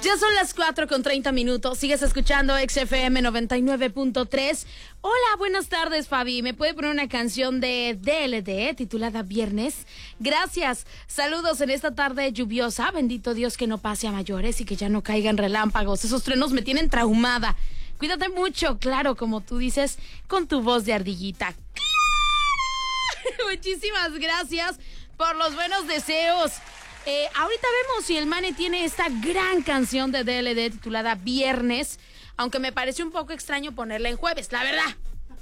Ya son las 4:30. Sigues escuchando XFM 99.3. Hola, buenas tardes, Fabi. ¿Me puede poner una canción de DLD titulada Viernes? Gracias. Saludos en esta tarde lluviosa. Bendito Dios que no pase a mayores y que ya no caigan relámpagos. Esos truenos me tienen traumada. Cuídate mucho, claro, como tú dices, con tu voz de ardillita. ¡Claro! Muchísimas gracias por los buenos deseos. Ahorita vemos si el Mane tiene esta gran canción de DLD titulada Viernes, aunque me parece un poco extraño ponerla en jueves, la verdad,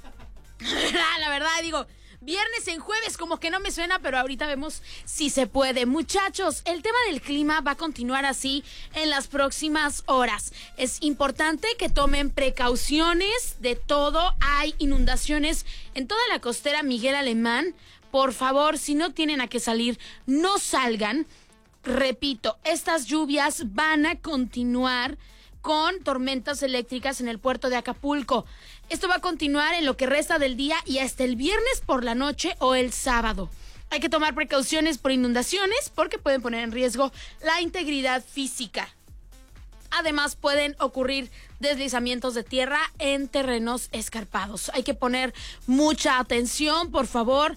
digo, viernes en jueves como que no me suena, pero ahorita vemos si se puede. Muchachos, el tema del clima va a continuar así en las próximas horas. Es importante que tomen precauciones de todo. Hay inundaciones en toda la costera Miguel Alemán. Por favor, si no tienen a qué salir, no salgan. Repito, estas lluvias van a continuar con tormentas eléctricas en el puerto de Acapulco. Esto va a continuar en lo que resta del día y hasta el viernes por la noche o el sábado. Hay que tomar precauciones por inundaciones porque pueden poner en riesgo la integridad física. Además, pueden ocurrir deslizamientos de tierra en terrenos escarpados. Hay que poner mucha atención, por favor.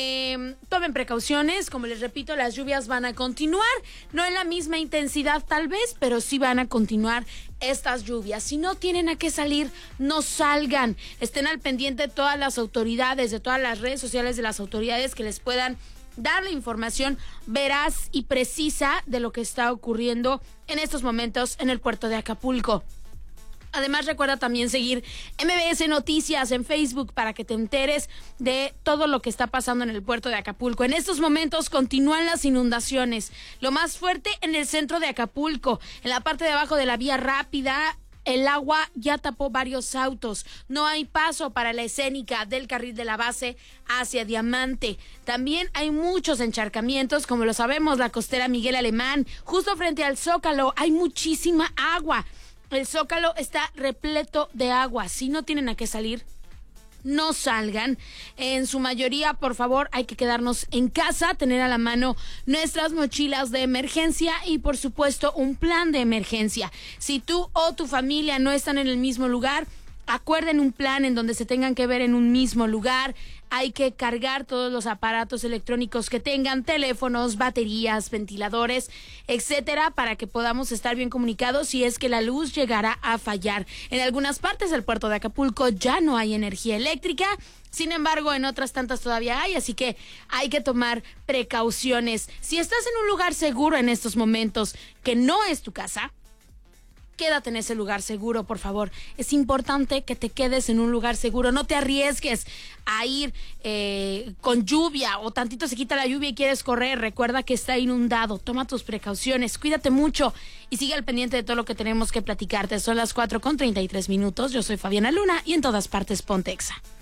Tomen precauciones. Como les repito, las lluvias van a continuar. No en la misma intensidad tal vez, pero sí van a continuar estas lluvias. Si no tienen a qué salir, no salgan. Estén al pendiente de todas las autoridades, de todas las redes sociales de las autoridades que les puedan dar la información veraz y precisa de lo que está ocurriendo en estos momentos en el puerto de Acapulco. Además, recuerda también seguir MBS Noticias en Facebook para que te enteres de todo lo que está pasando en el puerto de Acapulco. En estos momentos continúan las inundaciones. Lo más fuerte en el centro de Acapulco, en la parte de abajo de la vía rápida. El agua ya tapó varios autos. No hay paso para la escénica del carril de la base hacia Diamante. También hay muchos encharcamientos, como lo sabemos, la costera Miguel Alemán. Justo frente al Zócalo hay muchísima agua. El Zócalo está repleto de agua. Si no tienen a qué salir, no salgan. En su mayoría, por favor, hay que quedarnos en casa, tener a la mano nuestras mochilas de emergencia y, por supuesto, un plan de emergencia. Si tú o tu familia no están en el mismo lugar, acuerden un plan en donde se tengan que ver en un mismo lugar. Hay que cargar todos los aparatos electrónicos que tengan, teléfonos, baterías, ventiladores, etcétera, para que podamos estar bien comunicados si es que la luz llegara a fallar. En algunas partes del puerto de Acapulco ya no hay energía eléctrica, sin embargo, en otras tantas todavía hay, así que hay que tomar precauciones. Si estás en un lugar seguro en estos momentos, que no es tu casa, quédate en ese lugar seguro, por favor. Es importante que te quedes en un lugar seguro. No te arriesgues a ir con lluvia o tantito se quita la lluvia y quieres correr. Recuerda que está inundado. Toma tus precauciones. Cuídate mucho y sigue al pendiente de todo lo que tenemos que platicarte. Son las 4:33. Yo soy Fabiana Luna y en todas partes Ponte Exa.